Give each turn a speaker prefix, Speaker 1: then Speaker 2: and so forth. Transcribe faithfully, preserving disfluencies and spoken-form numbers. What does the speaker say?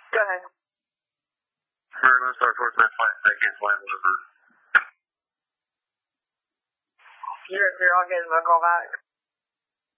Speaker 1: Go ahead.
Speaker 2: We're going to start towards that flight. That gets land over.
Speaker 1: You're, you're all good. We'll call back.